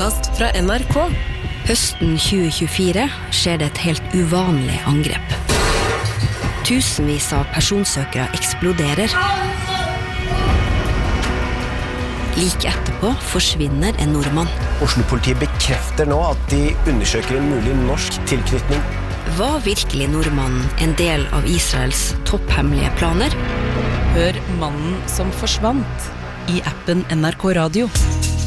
podcast fra NRK. Høsten 2024 skjer det et helt uvanlig angrep. Tusenvis av personsøkere eksploderer. Like etterpå forsvinner en nordmann. Oslo-politiet bekrefter nå at de undersøker en mulig norsk tilknytning. Var virkelig nordmannen en del av Israels topphemmelige planer? Hør Mannen som forsvant i appen NRK Radio.